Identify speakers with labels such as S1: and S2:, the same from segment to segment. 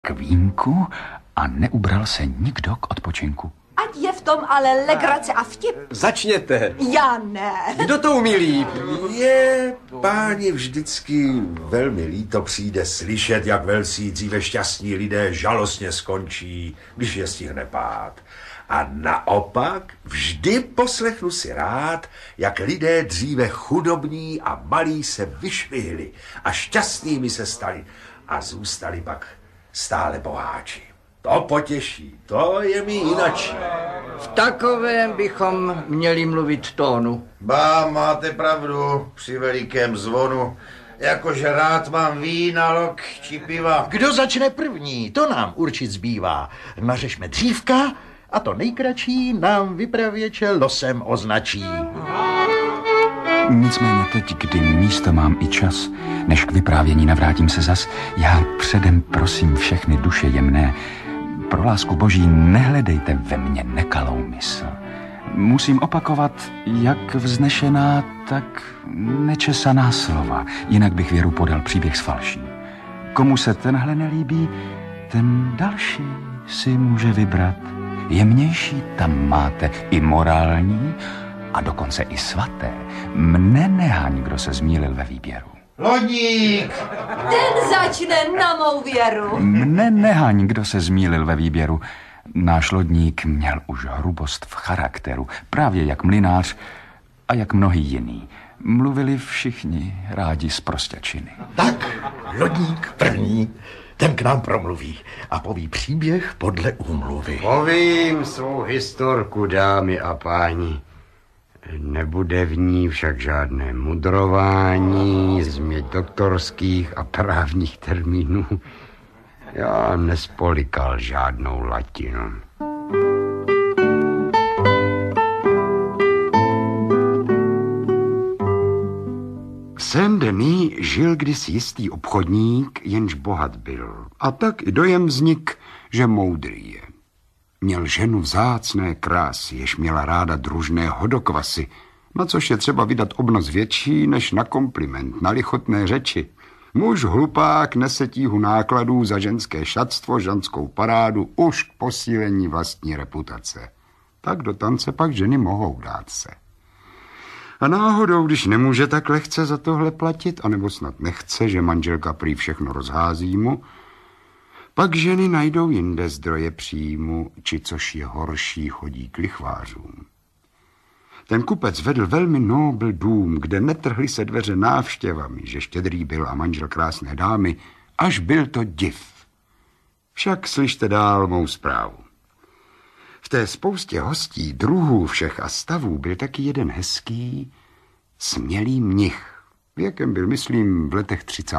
S1: k vínku a neubral se nikdo k odpočinku.
S2: Ať je v tom ale legrace a vtip.
S3: Začněte.
S2: Já ne.
S3: Kdo to umí líp?
S4: Je páni vždycky velmi líto přijde slyšet, jak velcí dříve šťastní lidé žalostně skončí, když je stihne pád. A naopak vždy poslechnu si rád, jak lidé dříve chudobní a malí se vyšvihli a šťastnými se stali a zůstali pak stále boháči. To potěší, to je mi jinačí.
S5: V takovém bychom měli mluvit tónu.
S6: Ba, máte pravdu, při velikém zvonu. Jakože rád mám vína, lok či piva.
S5: Kdo začne první, to nám určit zbývá. Nařešme dřívka a to nejkratší nám vypravěče losem označí.
S1: Nicméně teď, kdy místo mám i čas, než k vyprávění navrátím se zas, já předem prosím všechny duše jemné, pro lásku boží nehledejte ve mně nekalou mysl. Musím opakovat jak vznešená, tak nečesaná slova, jinak bych věru podal příběh s falší. Komu se tenhle nelíbí, ten další si může vybrat. Jemnější tam máte i morální a dokonce i svaté. Mne nehání, kdo se zmýlil ve výběru.
S6: Lodník!
S2: Ten začne na mou věru.
S1: Mne nehání, kdo se zmýlil ve výběru. Náš lodník měl už hrubost v charakteru, právě jak mlynář a jak mnohý jiný. Mluvili všichni rádi z prostěčiny.
S5: Tak, lodník první, ten k nám promluví a poví příběh podle úmluvy.
S7: Povím svou historku, dámy a páni. Nebude v ní však žádné mudrování, změť doktorských a právních termínů. Já nespolikal žádnou latinu. V Saint-Denis žil kdysi jistý obchodník, jenž bohat byl. A tak i dojem vznik, že moudrý je. Měl ženu vzácné krásy, jež měla ráda družné hodokvasy, na což je třeba vydat obnos větší než na kompliment, na lichotné řeči. Muž hlupák nese tíhu nákladů za ženské šatstvo, ženskou parádu, už k posílení vlastní reputace. Tak do tance pak ženy mohou dát se. A náhodou, když nemůže tak lehce za tohle platit, anebo snad nechce, že manželka prý všechno rozhází mu, pak ženy najdou jinde zdroje příjmu, či což je horší, chodí k lichvářům. Ten kupec vedl velmi nobl dům, kde netrhly se dveře návštěvami, že štědrý byl a manžel krásné dámy, až byl to div. Však slyšte dál mou zprávu. V té spoustě hostí, druhů všech a stavů byl taky jeden hezký, smělý mnich. Věkem byl, myslím, v letech 30.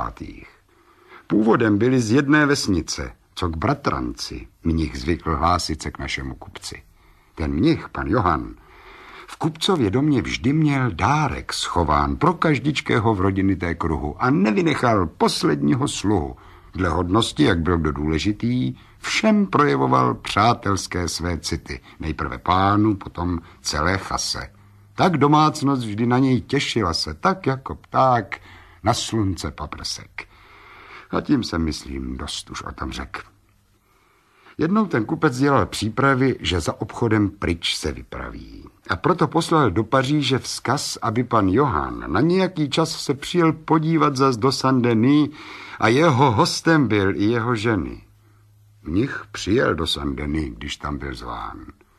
S7: Původem byli z jedné vesnice, co k bratranci mnich zvykl hlásit se k našemu kupci. Ten mnich, pan Johann, v kupcově domě vždy měl dárek schován pro každičkého v rodiny té kruhu a nevynechal posledního sluhu. Dle hodnosti, jak byl kdo důležitý, všem projevoval přátelské své city. Nejprve pánu, potom celé chase. Tak domácnost vždy na něj těšila se, tak jako pták na slunce paprsek. A tím se, myslím, dost už o tom řekl. Jednou ten kupec dělal přípravy, že za obchodem pryč se vypraví. A proto poslal do Paříže vzkaz, aby pan Johann na nějaký čas se přijel podívat zas do Saint-Denis a jeho hostem byl i jeho ženy. Mnich přijel do Saint-Denis, když tam byl zván.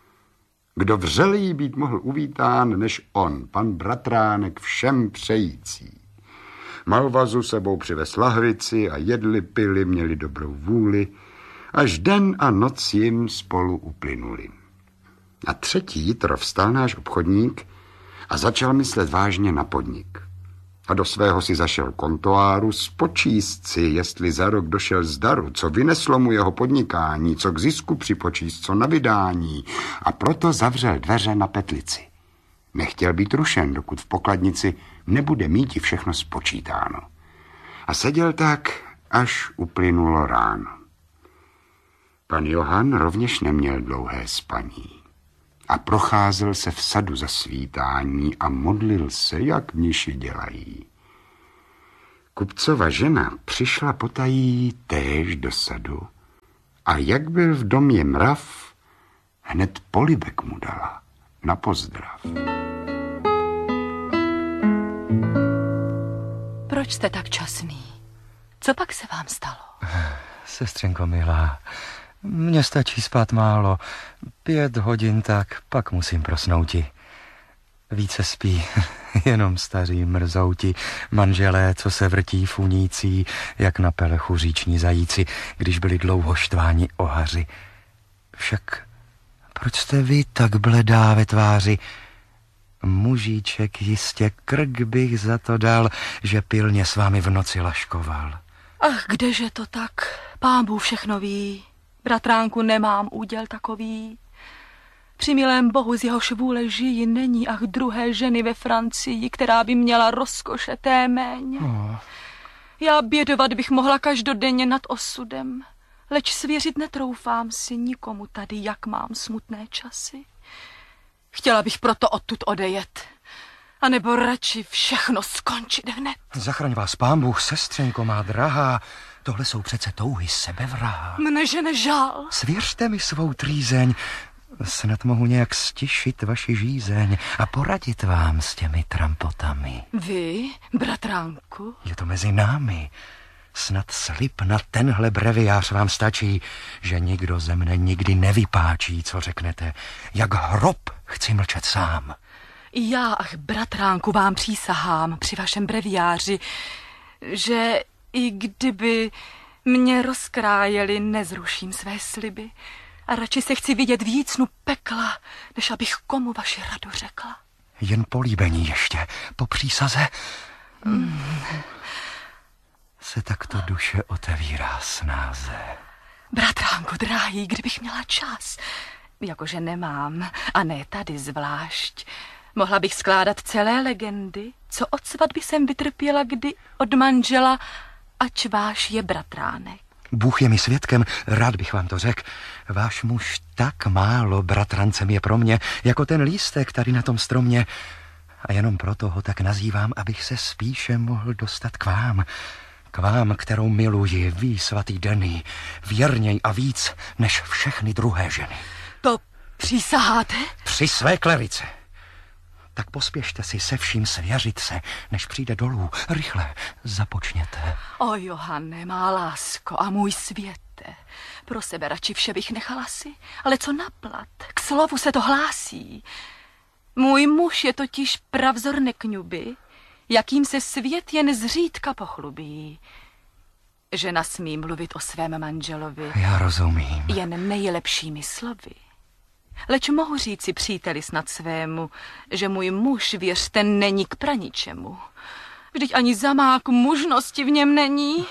S7: Kdo vřelý být mohl uvítán, než on, pan bratránek všem přející. Malvazu sebou přivez lahvici a jedli, pili, měli dobrou vůli, až den a noc jim spolu uplynuli. Na třetí jitro vstal náš obchodník a začal myslet vážně na podnik. A do svého si zašel kontoáru spočíst si, jestli za rok došel z daru, co vyneslo mu jeho podnikání, co k zisku připočíst, co na vydání, a proto zavřel dveře na petlici. Nechtěl být rušen, dokud v pokladnici nebude míti všechno spočítáno. A seděl tak, až uplynulo ráno. Pan Johann rovněž neměl dlouhé spaní a procházel se v sadu za svítání a modlil se, jak mniši dělají. Kupcova žena přišla potají též do sadu A jak byl v domě mrav, hned polibek mu dala na pozdrav.
S8: Proč jste tak časný? Co pak se vám stalo?
S9: Sestřenko milá, mně stačí spát málo. 5 hodin tak, pak musím prosnouti. Více spí jenom staří mrzouti, manželé, co se vrtí funící, jak na pelechu říční zajíci, když byli dlouho štváni ohaři. Však proč jste vy tak bledá ve tváři? Mužíček jistě krk bych za to dal, že pilně s vámi v noci laškoval.
S8: Ach, kdeže to tak? Pán Bůh všechno ví. Bratránku, nemám úděl takový. Při milém Bohu z jehož vůle žijí není ach druhé ženy ve Francii, která by měla rozkoše té méně. Já bědovat bych mohla každodenně nad osudem, leč svěřit netroufám si nikomu tady, jak mám smutné časy. Chtěla bych proto odtud odejet, anebo radši všechno skončit hned.
S9: Zachraň vás Pán Bůh, sestřenko má drahá, tohle jsou přece touhy sebevraha.
S8: Mne žene žál.
S9: Svěřte mi svou trýzeň, snad mohu nějak stišit vaši žízeň a poradit vám s těmi trampotami.
S8: Vy, bratránku?
S9: Je to mezi námi. Snad slib na tenhle breviář vám stačí, že nikdo ze mne nikdy nevypáčí, co řeknete. Jak hrob chci mlčet sám.
S8: Já, ach, bratránku, vám přísahám při vašem breviáři, že i kdyby mě rozkrájeli, nezruším své sliby a radši se chci vidět v jícnu pekla, než abych komu vaši radu řekla.
S9: Jen políbení ještě, po přísaze se takto duše otevírá snáze.
S8: Bratránku, drahý, kdybych měla čas, jakože nemám, a ne tady zvlášť, mohla bych skládat celé legendy, co od svatby jsem vytrpěla kdy od manžela, ač váš je bratránek.
S9: Bůh je mi svědkem, rád bych vám to řekl. Váš muž tak málo bratrancem je pro mě, jako ten lístek tady na tom stromě. A jenom proto ho tak nazývám, abych se spíše mohl dostat k vám. K vám, kterou miluji, ví svatý Denny, věrněj a víc než všechny druhé ženy.
S8: To přísaháte?
S9: Při své klerice. Tak pospěšte si se vším svěřit se, než přijde dolů. Rychle, započněte.
S8: O Johane, má lásko a můj světe, pro sebe radši vše bych nechala si, ale co naplat, k slovu se to hlásí. Můj muž je totiž pravzor nekňuby, jakým se svět jen zřídka pochlubí. Žena smí mluvit o svém manželovi.
S9: Já rozumím.
S8: Jen nejlepšími slovy. Leč mohu říci příteli snad svému, že můj muž, věřte, není k praničemu. Vždyť ani zamák mužnosti v něm není.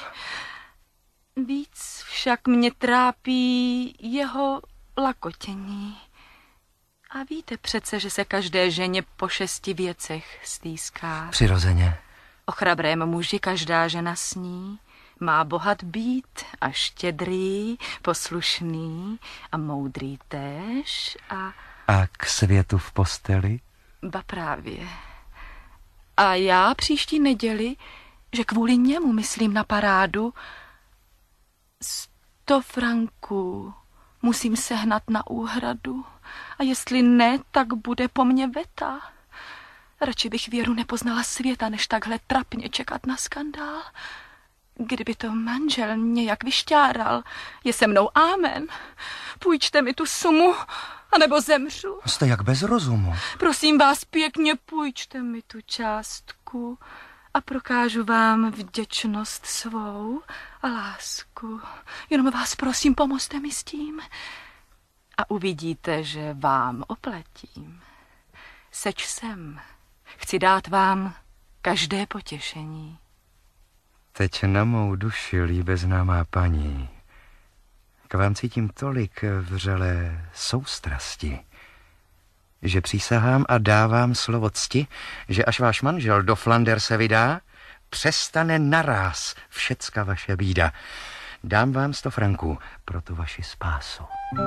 S8: Víc však mě trápí jeho lakotění. A víte přece, že se každé ženě po 6 věcech stýská.
S9: Přirozeně.
S8: O chrabrém muži každá žena sní. Má bohat být a štědrý, poslušný a moudrý též
S9: A k světu v posteli?
S8: Ba právě. A já příští neděli, že kvůli němu myslím na parádu, 100 franků musím sehnat na úhradu. A jestli ne, tak bude po mně veta. Radši bych Věru nepoznala světa, než takhle trapně čekat na skandál. Kdyby to manžel nějak vyšťáral, je se mnou amen. Půjčte mi tu sumu, anebo zemřu.
S9: Jste jak bez rozumu.
S8: Prosím vás pěkně, půjčte mi tu částku a prokážu vám vděčnost svou a lásku. Jenom vás prosím, pomozte mi s tím. A uvidíte, že vám oplatím. Seč sem, chci dát vám každé potěšení.
S9: Teď na mou duši, líbeznámá paní, k vám cítím tolik vřelé soustrasti, že přísahám a dávám slovo cti, že až váš manžel do Flander se vydá, přestane naráz všecka vaše bída. Dám vám 100 franků pro tu vaši spásu.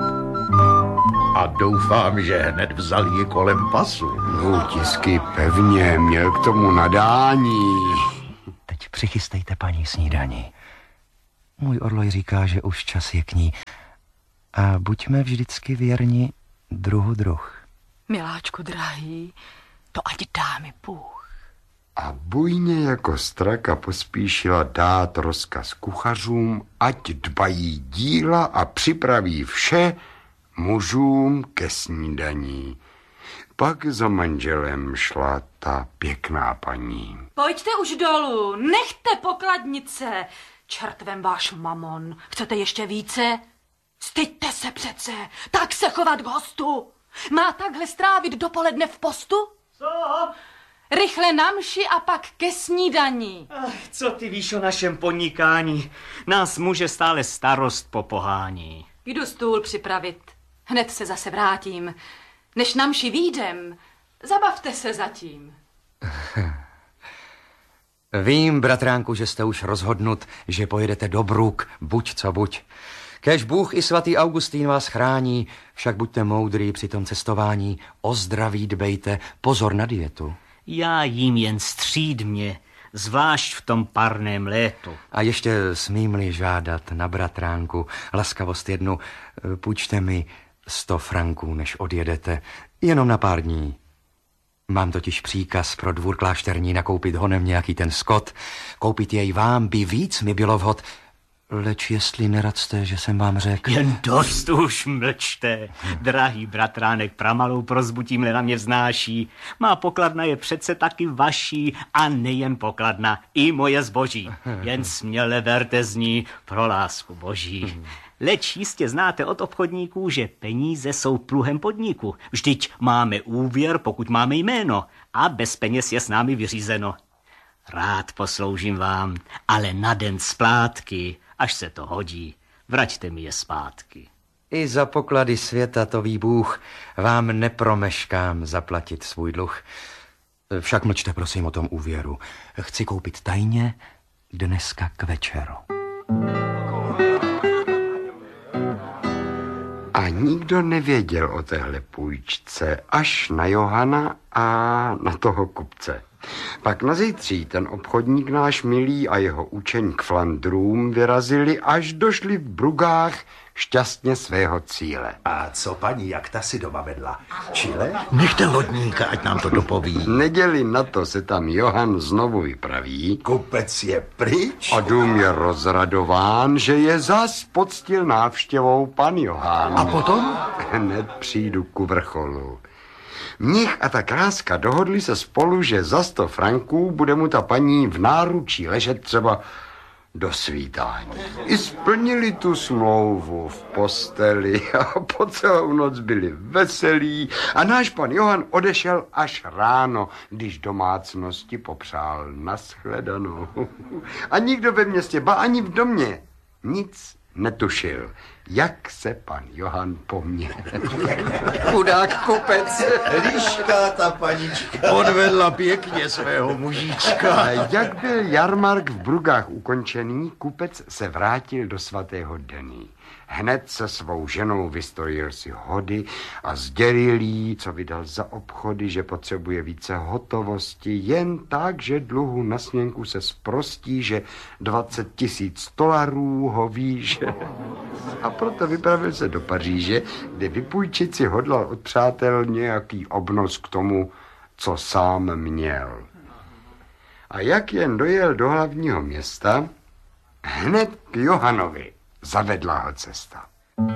S5: A doufám, že hned vzal ji kolem pasu.
S7: Útisky pevně, měl k tomu nadání.
S9: Teď přichystejte paní snídani. Můj orloj říká, že už čas je k ní a buďme vždycky věrni druh.
S8: Miláčku drahý, to ať dá mi Bůh.
S7: A bujně jako straka pospíšila dát rozkaz kuchařům, ať dbají díla a připraví vše mužům ke snídaní. Pak za manželem šla ta pěkná paní.
S8: Pojďte už dolů, nechte pokladnice. Čertvem váš mamon. Chcete ještě více? Styďte se přece, tak se chovat k hostu. Má takhle strávit dopoledne v postu?
S10: Co?
S8: Rychle na mši a pak ke snídani.
S10: Co ty víš o našem podnikání? Nás může stále starost po pohání.
S8: Jdu stůl připravit. Hned se zase vrátím. Než na mši výjdem, zabavte se zatím.
S9: Vím, bratránku, že jste už rozhodnut, že pojedete do Bruk, buď co buď. Kéž Bůh i svatý Augustín vás chrání, však buďte moudrý při tom cestování, o zdraví dbejte, pozor na dietu.
S10: Já jím jen střídmě, zvlášť v tom parném létu.
S9: A ještě smím-li žádat na bratránku laskavost jednu, půjčte mi 100 franků, než odjedete, jenom na pár dní. Mám totiž příkaz pro dvůr klášterní nakoupit honem nějaký ten skot. Koupit jej vám by víc mi bylo vhod. Leč jestli nerad jste, že jsem vám řekl...
S10: Jen dost už mlčte. Drahý bratránek pramalou prosbu tímhle na mě vznáší. Má pokladna je přece taky vaší a nejen pokladna, i moje zboží. Jen směle berte z ní pro lásku boží. Leč jistě znáte od obchodníků, že peníze jsou pluhem podniku. Vždyť máme úvěr, pokud máme jméno, a bez peněz je s námi vyřízeno. Rád posloužím vám, ale na den splátky, až se to hodí, vraťte mi je zpátky.
S9: I za poklady světa, to ví Bůh, vám nepromeškám zaplatit svůj dluh. Však mlčte prosím o tom úvěru. Chci koupit tajně dneska k večeru.
S7: A nikdo nevěděl o téhle půjčce, až na Johana a na toho kupce. Pak na zítří ten obchodník náš milý a jeho učeň k Flandrům vyrazili, až došli v Brugách šťastně svého cíle.
S4: A co paní, jak ta si doma vedla? Čile?
S5: Nechte lodníka, ať nám to dopoví.
S7: Neděli na to se tam Johan znovu vypraví.
S4: Kupec je pryč?
S7: A dům je rozradován, že je zas poctil návštěvou pan Johan.
S5: A potom?
S7: Hned přijdu ku vrcholu. Mnich a ta kráska dohodli se spolu, že za 100 franků bude mu ta paní v náručí ležet třeba do svítání. I splnili tu smlouvu v posteli a po celou noc byli veselí a náš pan Johan odešel až ráno, když domácnosti popřál nashledanou. A nikdo ve městě, ba ani v domě, nic netušil, jak se pan Johan poměl. Chudák kupec.
S6: Liška ta panička.
S5: Odvedla pěkně svého mužička.
S7: Jak byl jarmark v Brugách ukončený, kupec se vrátil do svatého Denis. Hned se svou ženou vystrojil si hody a sdělil jí, co vydal za obchody, že potřebuje více hotovosti, jen tak, že dluhu na směnku se sprostí, že 20 000 $, ho výše. A proto vypravil se do Paříže, kde vypůjčit si hodlal od přátel nějaký obnos k tomu, co sám měl. A jak jen dojel do hlavního města, hned k Johanovi zavedla ho cesta.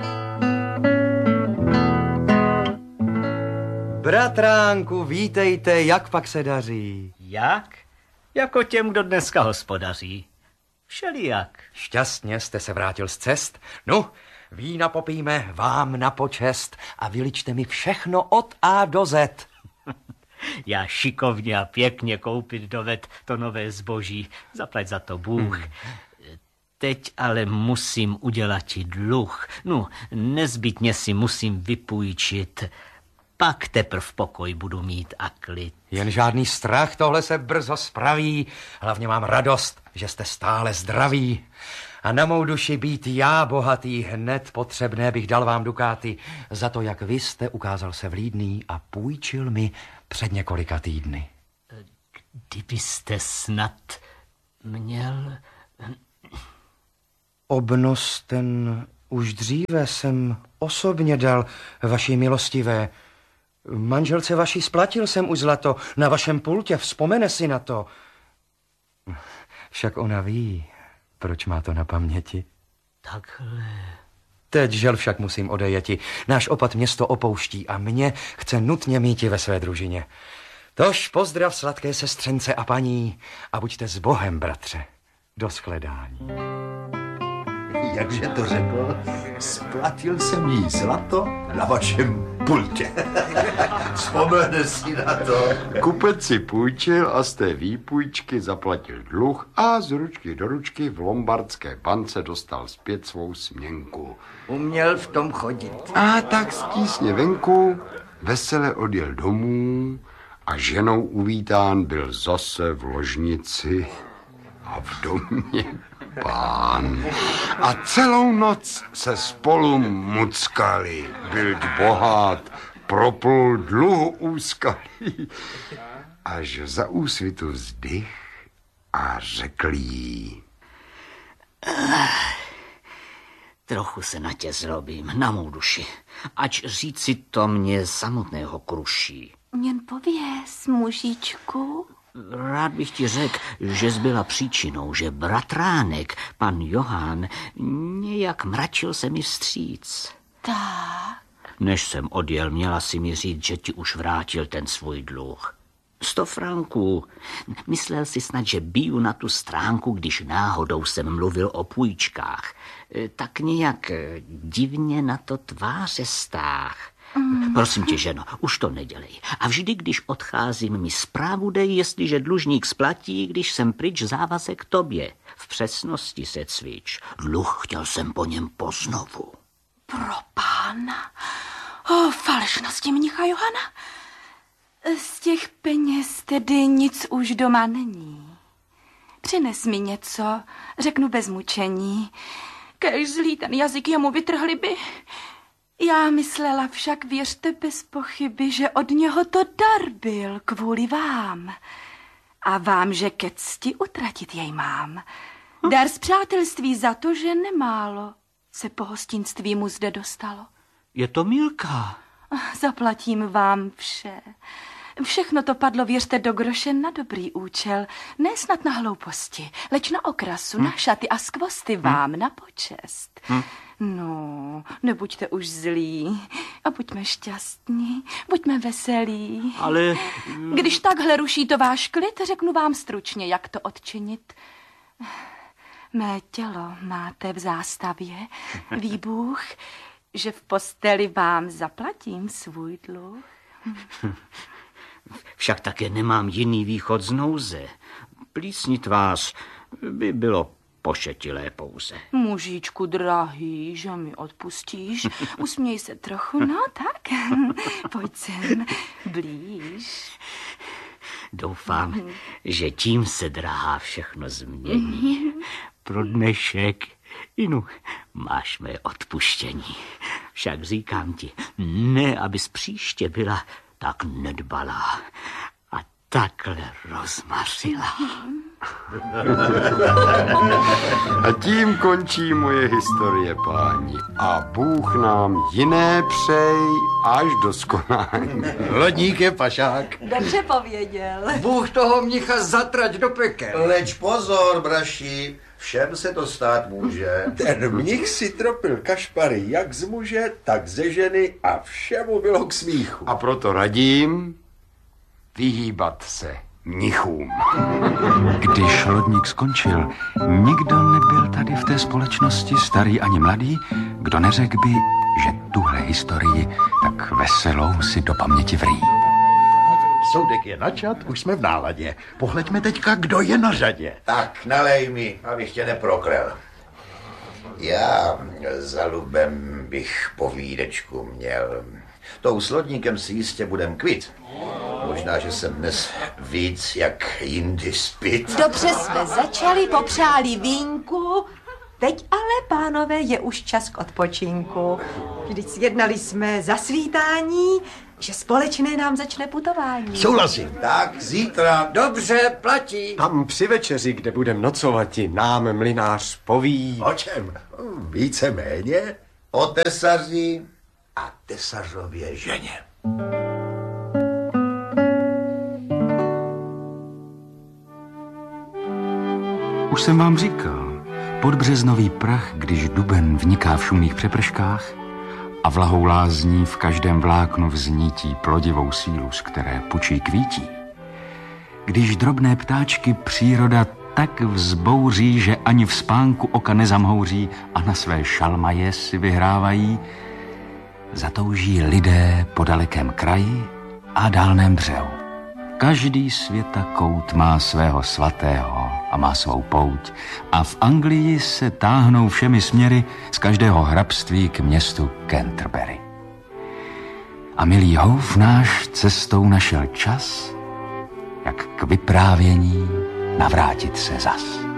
S9: Bratránku, vítejte, jak pak se daří?
S10: Jak? Jako těm, kdo dneska hospodaří. Všelijak.
S9: Šťastně jste se vrátil z cest? No, vína popijme vám na počest a vyličte mi všechno od A do Z.
S10: Já šikovně a pěkně koupit doved to nové zboží. Zaplať za to Bůh. Teď ale musím udělat ti dluh. No, nezbytně si musím vypůjčit. Pak teprv pokoj budu mít a klid.
S9: Jen žádný strach, tohle se brzo spraví. Hlavně mám radost, že jste stále zdraví. A na mou duši být já bohatý, hned potřebné bych dal vám dukáty za to, jak vy jste ukázal se vlídný a půjčil mi před několika týdny.
S10: Kdybyste snad měl...
S9: Obnos ten už dříve jsem osobně dal, vaší milostivé. Manželce vaší splatil jsem už zlato na vašem pultě, vzpomene si na to. Však ona ví, proč má to na paměti.
S10: Takhle.
S9: Teď, žel, však musím odejeti. Náš opat město opouští a mě chce nutně míti ve své družině. Tož pozdrav sladké sestřence a paní a buďte s Bohem, bratře. Do shledání.
S4: Jakže to řekl? Splatil jsem jí zlato na vašem pultě. Vzpomene si na to.
S7: Kupec si půjčil a z té výpůjčky zaplatil dluh a z ručky do ručky v lombardské bance dostal zpět svou směnku.
S3: Uměl v tom chodit.
S7: A tak stísně venku vesele odjel domů a ženou uvítán byl zase v ložnici a v domě pán. A celou noc se spolu muckali, byť bohát, proplul dluhu úskalí, až za úsvitu vzdych a řekl jí:
S10: Trochu se na tě zlobím, na mou duši. Ač říci to mě samotného kruší.
S8: Jen pověz, mužičku.
S10: Rád bych ti řekl, že zbyla příčinou, že bratránek, pan Johann, nějak mračil se mi vstříc.
S8: Tak.
S10: Než jsem odjel, měla si mi říct, že ti už vrátil ten svůj dluh. 100 franků. Myslel si snad, že biju na tu stránku, když náhodou jsem mluvil o půjčkách. Tak nějak divně na to tváře stáh. Prosím tě, ženo, už to nedělej. A vždy, když odcházím, mi zprávu dej, jestliže dlužník splatí, když jsem pryč, závazek tobě. V přesnosti se cvič. Dluh chtěl jsem po něm poznovu.
S8: Pro pána. O falešnosti mnicha Johana. Z těch peněz tedy nic už doma není. Přines mi něco, řeknu bez mučení. Kéž zlý ten jazyk jemu vytrhli by. Já myslela však, věřte bez pochyby, že od něho to dar byl kvůli vám. A vám, že ke cti utratit jej mám. Dar z přátelství za to, že nemálo se po hostinství mu zde dostalo.
S10: Je to Milka.
S8: Zaplatím vám vše. Všechno to padlo, věřte, do groše na dobrý účel. Ne snad na hlouposti, leč na okrasu, na šaty a skvosty vám na počest. No, nebuďte už zlí a buďme šťastní, buďme veselí.
S10: Ale...
S8: Když takhle ruší to váš klid, řeknu vám stručně, jak to odčinit. Mé tělo máte v zástavě, ví Bůh, že v posteli vám zaplatím svůj dluh.
S10: Však také nemám jiný východ z nouze. Plísnit vás by bylo pošetilé pouze.
S8: Mužičku drahý, že mi odpustíš? Usměj se trochu, no tak. Pojď sem, blíž.
S10: Doufám, že tím se, drahá, všechno změní. Pro dnešek, Inu, máš mé odpuštění. Však říkám ti, ne, abys příště byla tak nedbalá a takhle rozmařila.
S7: A tím končí moje historie, páni. A Bůh nám jiné přej až do skonání.
S3: Lodník je pašák.
S2: Dobře pověděl.
S3: Bůh toho mnicha zatrať do pekel.
S6: Leč pozor, braši, všem se to stát může.
S4: Ten mnich si tropil kašpary jak z muže, tak ze ženy a všemu bylo k smíchu.
S7: A proto radím vyhýbat se mnichům.
S1: Když lodník skončil, nikdo nebyl tady v té společnosti, starý ani mladý, kdo neřekl by, že tuhle historii tak veselou si do paměti vrý.
S5: Soudek je načat, už jsme v náladě. Pohleďme teďka, kdo je na řadě.
S6: Tak, nalej mi, abych tě neprokrel. Já za lubem bych povídečku měl. Tou s lodníkem si jistě budem kvit. Možná, že jsem dnes víc jak jindy spit.
S2: Dobře jsme začali, popřáli vínku. Teď ale, pánové, je už čas k odpočinku. Vždyť sjednali jsme zasvítání, že společné nám začne putování.
S5: Souhlasím.
S6: Tak, zítra.
S3: Dobře, platí. Tam při večeři, kde budem nocovati, nám mlynář poví.
S4: O čem? Víceméně
S6: o tesaři a tesařově ženě.
S1: Už jsem vám říkal, podbřeznový prach, když duben vniká v šumných přeprškách a vlahou lázní v každém vláknu vznítí plodivou sílu, z které pučí kvítí. Když drobné ptáčky příroda tak vzbouří, že ani v spánku oka nezamhouří a na své šalmaje si vyhrávají, zatouží lidé po dalekém kraji a dálném břehu. Každý světa kout má svého svatého a má svou pouť a v Anglii se táhnou všemi směry z každého hrabství k městu Canterbury. A milý houf náš cestou našel čas, jak k vyprávění navrátit se zas.